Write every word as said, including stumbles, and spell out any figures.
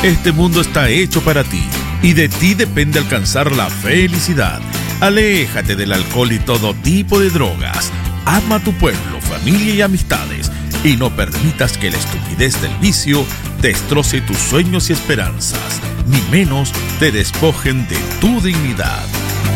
Este mundo está hecho para ti y de ti depende alcanzar la felicidad. Aléjate del alcohol y todo tipo de drogas. Ama a tu pueblo, familia y amistades y no permitas que la estupidez del vicio destroce tus sueños y esperanzas, ni menos te despojen de tu dignidad.